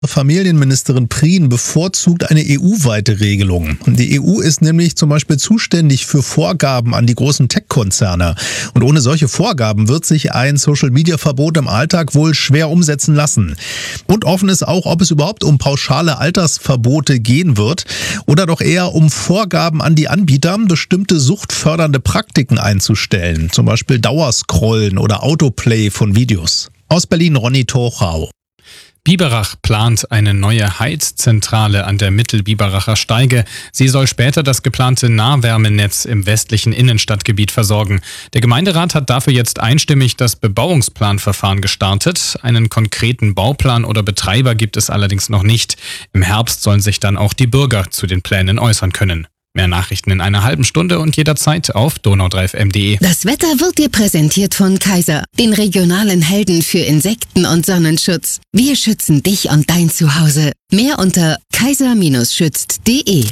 Familienministerin Prien bevorzugt eine EU-weite Regelung. Die EU ist nämlich zum Beispiel zuständig für Vorgaben an die großen Tech-Konzerne. Und ohne solche Vorgaben wird sich ein Social-Media-Verbot im Alltag wohl schwer umsetzen lassen. Und offen ist auch, ob es überhaupt um pauschale Altersverbote gehen wird oder doch eher um Vorgaben an die Anbieter, bestimmte suchtfördernde Praktiken einzustellen. Zum Beispiel Dauerscrollen oder Autoplay von Videos. Aus Berlin Ronny Tochau. Biberach plant eine neue Heizzentrale an der Mittelbiberacher Steige. Sie soll später das geplante Nahwärmenetz im westlichen Innenstadtgebiet versorgen. Der Gemeinderat hat dafür jetzt einstimmig das Bebauungsplanverfahren gestartet. Einen konkreten Bauplan oder Betreiber gibt es allerdings noch nicht. Im Herbst sollen sich dann auch die Bürger zu den Plänen äußern können. Mehr Nachrichten in einer halben Stunde und jederzeit auf donau3fm.de. Das Wetter wird dir präsentiert von Kaiser, den regionalen Helden für Insekten- und Sonnenschutz. Wir schützen dich und dein Zuhause. Mehr unter kaiser-schützt.de.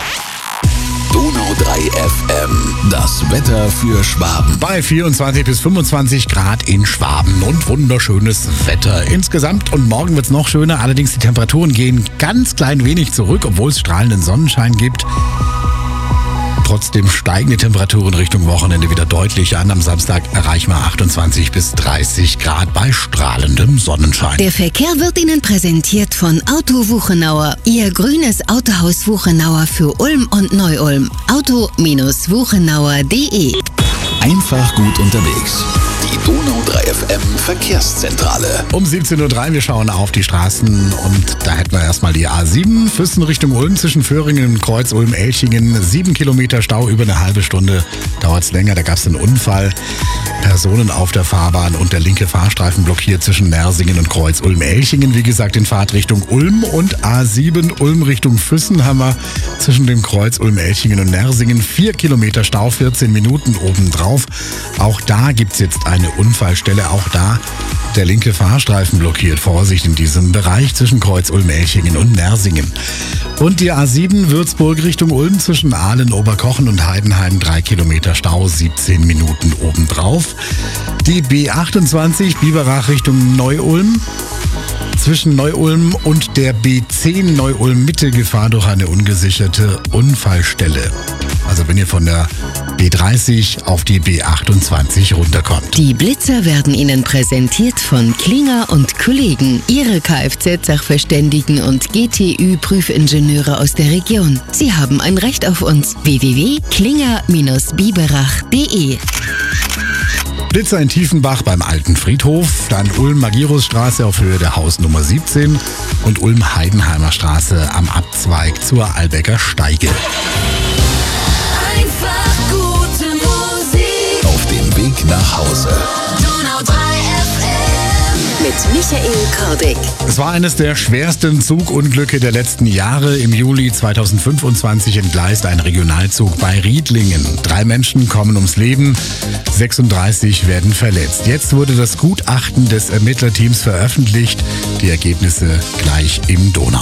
Donau3FM, das Wetter für Schwaben. Bei 24 bis 25 Grad in Schwaben und wunderschönes Wetter insgesamt. Und morgen wird es noch schöner, allerdings die Temperaturen gehen ganz klein wenig zurück, obwohl es strahlenden Sonnenschein gibt. Trotzdem steigen die Temperaturen Richtung Wochenende wieder deutlich an. Am Samstag erreichen wir 28 bis 30 Grad bei strahlendem Sonnenschein. Der Verkehr wird Ihnen präsentiert von Auto Wuchenauer. Ihr grünes Autohaus Wuchenauer für Ulm und Neu-Ulm. Auto-wuchenauer.de. Einfach gut unterwegs. Die Donau3FM Verkehrszentrale. Um 17.03 Uhr, wir schauen auf die Straßen und da hätten wir erstmal die A7, Füssen Richtung Ulm zwischen Föhringen und Kreuz Ulm-Elchingen. 7 Kilometer Stau, über eine halbe Stunde dauert es länger, da gab es einen Unfall. Personen auf der Fahrbahn und der linke Fahrstreifen blockiert zwischen Nersingen und Kreuz Ulm-Elchingen. Wie gesagt, in Fahrtrichtung Ulm und A7 Ulm Richtung Füssen haben wir zwischen dem Kreuz Ulm-Elchingen und Nersingen 4 Kilometer Stau, 14 Minuten obendrauf. Auch da gibt es jetzt eine Unfallstelle, auch da der linke Fahrstreifen blockiert. Vorsicht in diesem Bereich zwischen Kreuz Ulm-Elchingen und Nersingen. Und die A7 Würzburg Richtung Ulm zwischen Aalen, Oberkochen und Heidenheim 3 Kilometer Stau, 17 Minuten obendrauf. Die B28 Biberach Richtung Neu-Ulm. Zwischen Neu-Ulm und der B10 Neu-Ulm Mitte Gefahr durch eine ungesicherte Unfallstelle. Also wenn ihr von der B30 auf die B28 runterkommt. Die Blitzer werden Ihnen präsentiert von Klinger und Kollegen. Ihre Kfz-Sachverständigen und GTÜ-Prüfingenieure aus der Region. Sie haben ein Recht auf uns. www.klinger-biberach.de. Blitzer in Tiefenbach beim Alten Friedhof, dann Ulm-Magirusstraße auf Höhe der Hausnummer 17 und Ulm-Heidenheimer Straße am Abzweig zur Albecker Steige. Einfach gute Musik. Auf dem Weg nach Hause. Donau3FM. Mit Michael Kordick. Es war eines der schwersten Zugunglücke der letzten Jahre. Im Juli 2025 entgleist ein Regionalzug bei Riedlingen. 3 Menschen kommen ums Leben, 36 werden verletzt. Jetzt wurde das Gutachten des Ermittlerteams veröffentlicht. Die Ergebnisse gleich im Donau.